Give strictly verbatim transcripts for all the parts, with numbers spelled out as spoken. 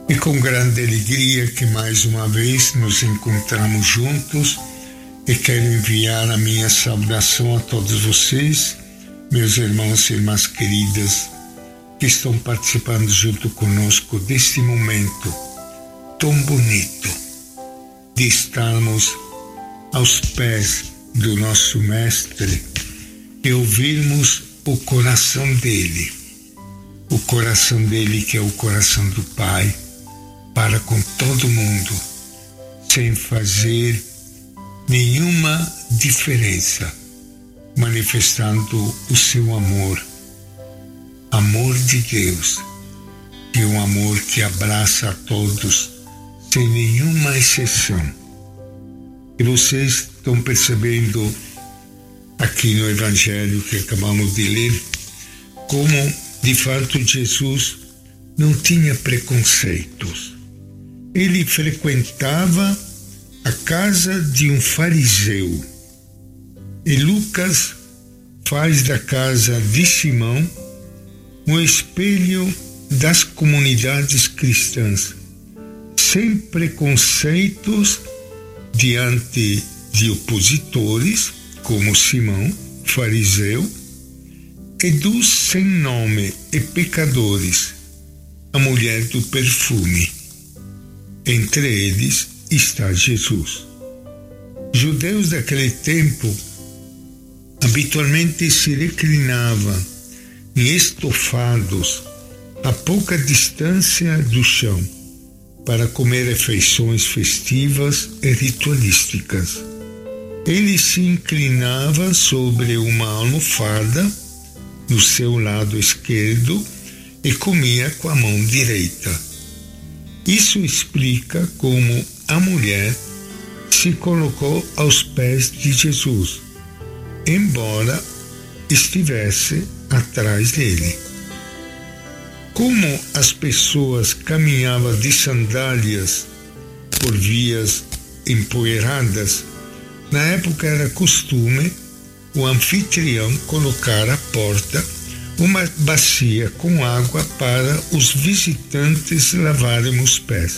E com grande alegria que mais uma vez nos encontramos juntos, e quero enviar a minha saudação a todos vocês, meus irmãos e irmãs queridas, que estão participando junto conosco deste momento tão bonito de estarmos aos pés do nosso Mestre e ouvirmos o coração dele, o coração dele que é o coração do Pai, para com todo mundo, sem fazer nenhuma diferença, manifestando o seu amor, amor de Deus, que é um amor que abraça a todos, sem nenhuma exceção. E vocês estão percebendo aqui no Evangelho que acabamos de ler, como de fato Jesus não tinha preconceitos. Ele frequentava a casa de um fariseu. E Lucas faz da casa de Simão um espelho das comunidades cristãs, sem preconceitos diante de opositores, como Simão, fariseu, e dos sem nome e pecadores, a mulher do perfume. Entre eles está Jesus. Judeus daquele tempo habitualmente se reclinavam em estofados a pouca distância do chão para comer refeições festivas e ritualísticas. Ele se inclinava sobre uma almofada no seu lado esquerdo e comia com a mão direita. Isso explica como a mulher se colocou aos pés de Jesus, embora estivesse atrás dele. Como as pessoas caminhavam de sandálias por vias empoeiradas, na época era costume o anfitrião colocar à porta uma bacia com água para os visitantes lavarem os pés.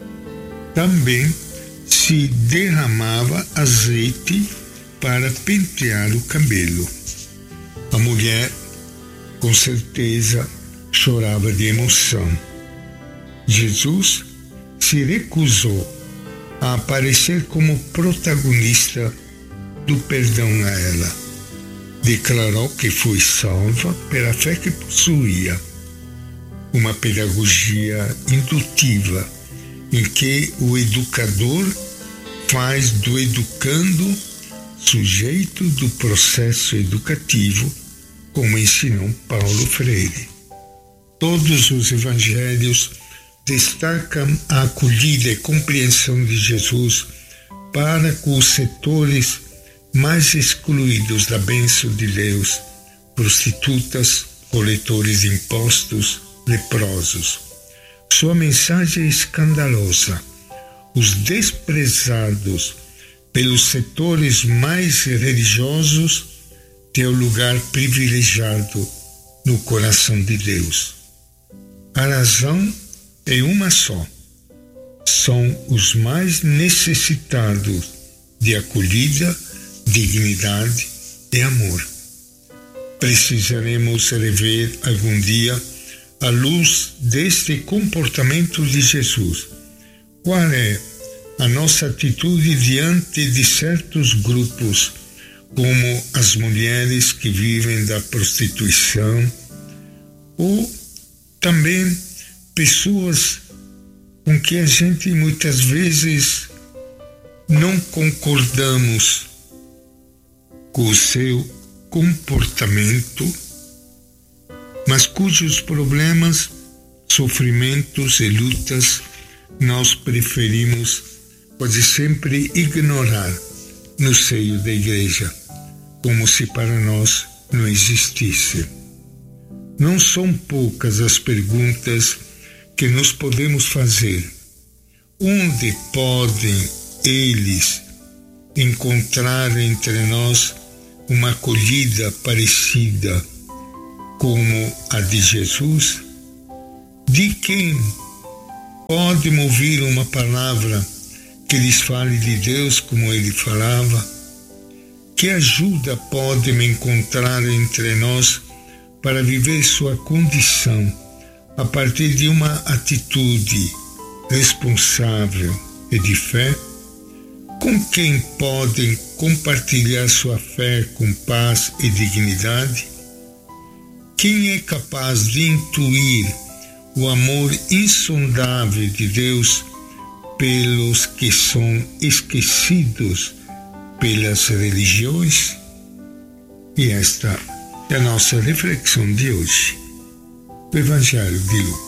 Também se derramava azeite para pentear o cabelo. A mulher, com certeza, chorava de emoção. Jesus se recusou a aparecer como protagonista do perdão a ela. Declarou que foi salva pela fé que possuía. Uma pedagogia indutiva, em que o educador faz do educando sujeito do processo educativo, como ensinou Paulo Freire. Todos os evangelhos destacam a acolhida e compreensão de Jesus para com os setores mais excluídos da bênção de Deus: prostitutas, coletores de impostos, leprosos. Sua mensagem é escandalosa. Os desprezados pelos setores mais religiosos têm o lugar privilegiado no coração de Deus. A razão é uma só: são os mais necessitados de acolhida, dignidade e amor. Precisaremos rever algum dia, à luz deste comportamento de Jesus, qual é a nossa atitude diante de certos grupos, como as mulheres que vivem da prostituição, ou também pessoas com que a gente muitas vezes não concordamos com o seu comportamento, mas cujos problemas, sofrimentos e lutas nós preferimos quase sempre ignorar no seio da igreja, como se para nós não existisse. Não são poucas as perguntas que nos podemos fazer. Onde podem eles encontrar entre nós uma acolhida parecida como a de Jesus? De quem podem ouvir uma palavra que lhes fale de Deus como ele falava? Que ajuda podem encontrar entre nós para viver sua condição a partir de uma atitude responsável e de fé? Com quem podem compartilhar sua fé com paz e dignidade? Quem é capaz de intuir o amor insondável de Deus pelos que são esquecidos pelas religiões? E esta é a nossa reflexão de hoje. O Evangelho de Lucas.